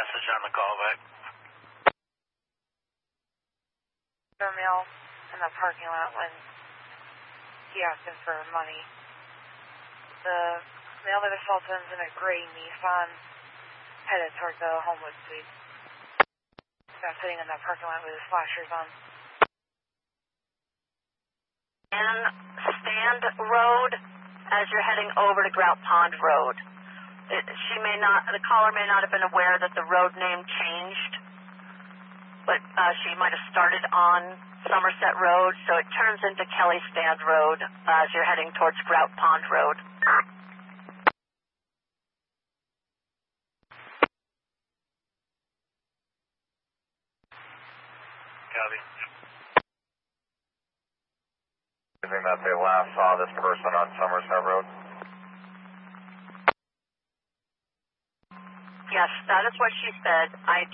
message on the callback. The male in the parking lot when he asked him for money. The male that assaulted him is in a gray Nissan headed toward the Homewood Suite. He's sitting in that parking lot with his flashers on. In Stand Road as you're heading over to Grout Pond Road. The caller may not have been aware that the road name changed, but she might have started on Somerset Road, so it turns into Kelly Stand Road as you're heading towards Grout Pond Road. Copy. You think that they last saw this person on Somerset Road? Yes, that is what she said. I